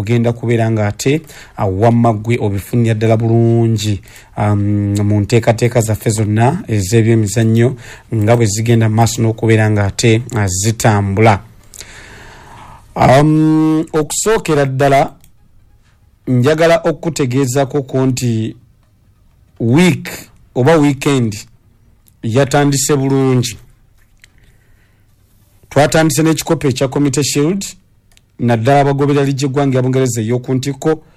ogenda kubeera nga ate wamagwe obifunira ddala bulungi mu nteekateeka zaffe zonna ez'ebyemizannyo nga bwe zigenda mu maaso n'okubeera nga ate zitambula. Okusookera ddala njagala okutegeezako nti week oba weekend yatandise bulungi. Twatandise n'ekikopo ekya Community Shield naddala abagoberera ligye gwange abongereza ey'okuntiko